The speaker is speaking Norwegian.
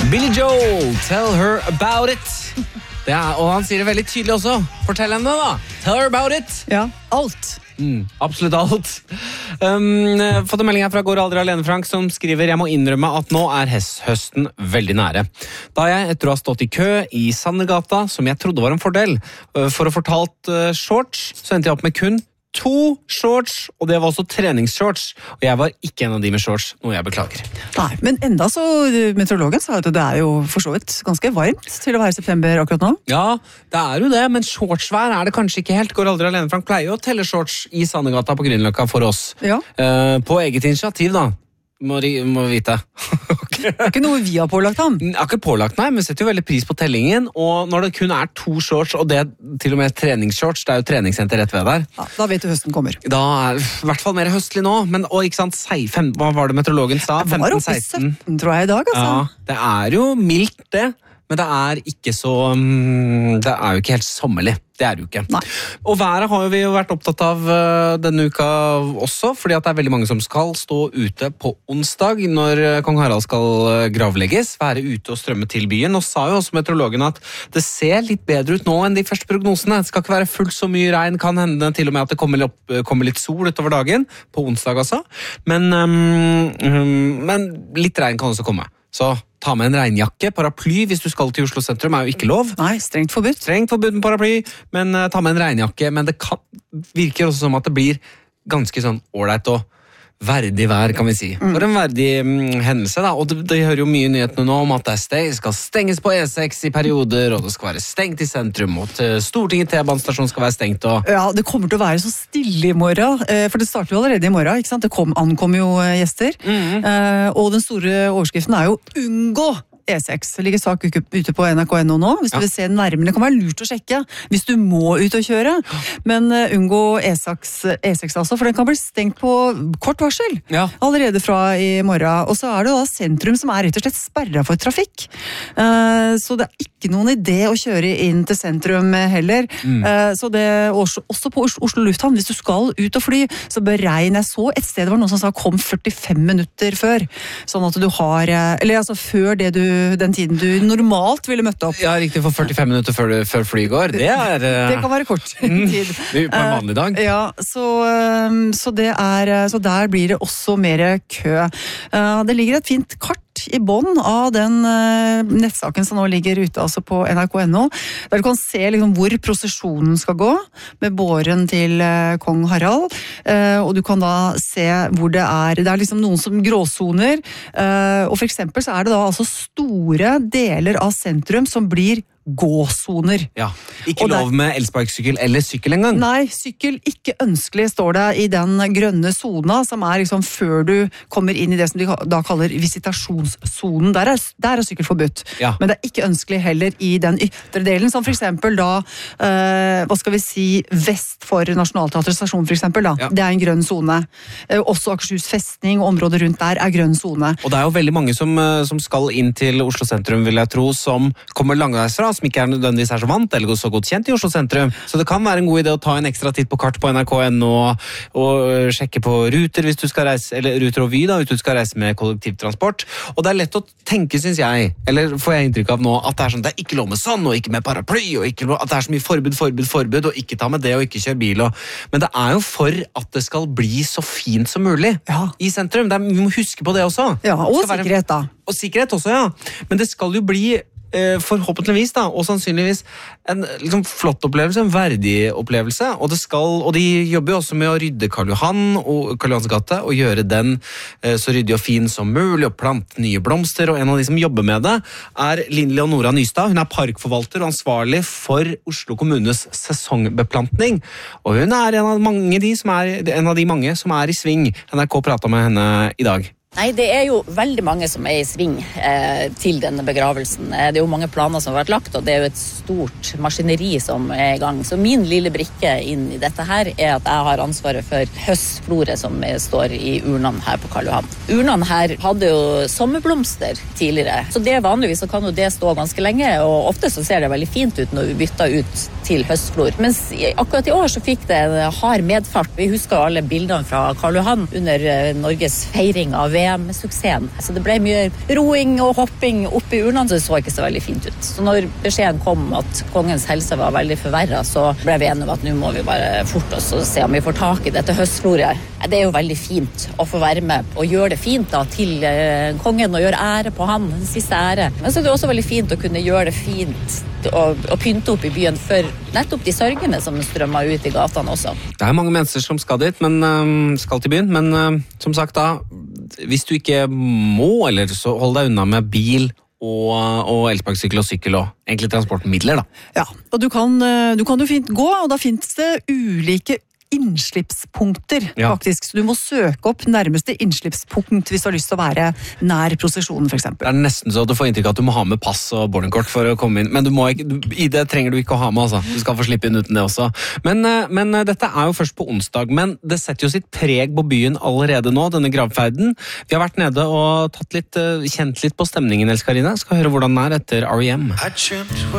Billy Joel, tell her about it. Og han sier det veldig tydelig også. Fortell henne da. Tell her about it. Ja, alt. Absolutt alt. Fått en melding her fra Går aldri alene Frank som skriver: Jeg må innrømme at nå høsten veldig nære. Da jeg etter å ha stått i kø i Sandergata, som jeg trodde var en fordel, for å fortalt shorts, så endte jeg opp med kun 2 shorts, og det var også treningsshorts. Og jeg var ikke en av de med shorts, noe jeg beklager. Nei, men enda så meteorologen sa at det jo for så vidt ganske varmt til å være september akkurat nå. Ja, det jo det, men shortsvær det kanskje ikke helt. Går aldri alene Frank pleier å telle shorts i Sandergata på Grünerløkka for oss. Ja. På eget initiativ da. Må vite. Det ikke noe vi har pålagt ham. Ikke pålagt, nei, men setter jo veldig pris på tellingen. Og når det kun 2 shorts, og det til og med treningsshorts, det jo treningssenter rett ved der. Ja, da vet du høsten kommer. Da i hvert fall mer høstlig nå. Men, og ikke sant, hva var det meteorologen sa? Det var oppe i 17, tror jeg, i dag, altså. Ja, det jo mildt det. Men det ikke så... Det jo ikke helt sommerlig. Det det jo ikke. Nei. Og været har vi jo vært opptatt av denne uka også, fordi at det veldig mange som skal stå ute på onsdag når kong Harald skal gravlegges, være ute og strømme til byen. Og sa jo også meteorologen at det ser litt bedre ut nå enn de første prognosene. Det skal ikke være fullt så mye regn, kan hende til og med at det kommer litt sol utover dagen, på onsdag altså. Men litt regn kan også komme. Så ta med en regnjakke, paraply hvis du skal til Oslo sentrum jo ikke lov. Nei, strengt forbudt. Strengt forbudt med paraply, men ta med en regnjakke. Men det virker også som at det blir ganske sånn ordentlig og verdig vær, kan vi si. For en verdig hendelse da, og det hører jo mye nyhetene nå om at det skal stenges på E6 i perioder, og det skal være stengt i sentrum, og Stortinget T-banestasjon skal være stengt. Og... Ja, det kommer til å være så stille i morgen, for det starter jo allerede i morgen, ikke sant? Det ankommer jo gjester, og den store overskriften jo unngå E6. Det ligger sak ute på NRK.no nå, hvis du vil se nærmere. Det kan være lurt å sjekke hvis du må ut og kjøre, men unngå E6 altså, for den kan bli stengt på kort varsel, allerede fra i morgen. Og så det da sentrum som rett og slett sperret for trafikk. Så det ikke noen idé å kjøre inn til sentrum heller. Så det også på Oslo Lufthavn, hvis du skal ut og fly, så beregner jeg så et sted, det var noen som sa kom 45 minutter før, sånn at du har, eller altså før det den tiden du normalt ville møtt opp. Ja, riktig, for 45 minutter før fly går. Det kan være kort tid. På en vanlig dag. Ja, så der blir det også mer kø. Det ligger et fint kart i bånd av den nettsaken som nå ligger ute altså på NRK.no, der du kan se liksom hvor prosesjonen skal gå med båren til kong Harald, og du kan da se hvor det liksom noen som gråsoner, og for eksempel så det da altså store deler av sentrum som blir gåsoner. Ja, ikke lov med elsparkesykkel eller sykkel engang. Nei, sykkel ikke ønskelig står det i den grønne zona, som liksom før du kommer inn i det som de da kaller visitasjonszonen. Der sykkel forbudt. Ja. Men det ikke ønskelig heller i den ytre delen, som for eksempel da, hva skal vi si, vest for Nationaltheatret stasjon for eksempel da. Ja. Det en grønn zone. Også Akershus festning og området rundt der grønn zone. Og det jo veldig mange som skal inn til Oslo sentrum, vil jeg tro, som kommer langveis fra, som ikke nødvendigvis så vant eller så godt kjent i Oslo sentrum. Så det kan være en god idé å ta en ekstra titt på kart på NRK.no og sjekke på ruter hvis du skal reise, eller ruter og Vy da, hvis du skal reise med kollektivtransport. Og det lett å tenke, synes jeg, eller får jeg inntrykk av nå, at det sånn, det ikke lov med sånn, og ikke med paraply, og ikke, at det så mye forbud, og ikke ta med det, og ikke kjøre bil. Men det jo for at det skal bli så fint som mulig i sentrum. Vi må huske på det også. Ja, og sikkerhet da. Og sikkerhet også, ja. Men det skal jo bli forhåpentligvis da, og sannsynligvis en liksom flott opplevelse, en verdig opplevelse, og de jobber jo også med å rydde Karl Johan og Karl Johans gate, og gjøre den så ryddig og fin som mulig, og plante nye blomster, og en av de som jobber med det Linn Leonora Nystad. Hun parkforvalter og ansvarlig for Oslo kommunes sesongbeplantning, og hun en av de mange som i sving. NRK pratet med henne i dag. Nei, det jo veldig mange som i sving til denne begravelsen. Det jo mange planer som har vært lagt, og det jo et stort maskineri som i gang. Så min lille brikke inn i dette her at jeg har ansvaret for høstflore som står i urnene her på Karl Johan. Urnene her hadde jo sommerblomster tidligere, så det vanligvis så kan jo det stå ganske lenge, og ofte så ser det veldig fint ut når vi bytter ut til høstflor. Mens akkurat i år så fikk det en hard medfart. Vi husker alle bildene fra Karl Johan under Norges feiring av VM-suksessen. Så det ble mye roing og hopping opp i urnene, så det så ikke så veldig fint ut. Så når beskjeden kom at kongens helse var veldig forverret, så ble vi enige om at nå må vi bare forte oss og se om vi får tak i dette høstfloret. Det er jo veldig fint å få være med og gjøre det fint da, til kongen og gjøre ære på han, den siste ære. Men så er det også veldig fint å kunne gjøre det fint og pynte opp i byen for nettopp de sørgende som strømmer ut i gatene også. Det er mange mennesker som skal dit, men skal til byen, men som sagt da, hvis du ikke må, eller så hold deg unna med bil og elsparkesykkel og sykkel og egentlig transportmidler da. Ja, og du kan jo fint gå, og da finnes det ulike innslippspunkter, faktisk. Så du må søke opp nærmeste innslippspunkt hvis du har lyst til å være nær prosesjonen, for eksempel. Det er nesten så at du får inntrykk av at du må ha med pass og boardingkort for å komme inn, men du må ikke, ID trenger du ikke å ha med, altså. Du skal få slippe inn uten det også. Men dette er jo først på onsdag, men det setter jo sitt preg på byen allerede nå, denne gravferden. Vi har vært nede og kjent litt på stemningen, Else Karine. Skal høre hvordan den er etter R.E.M.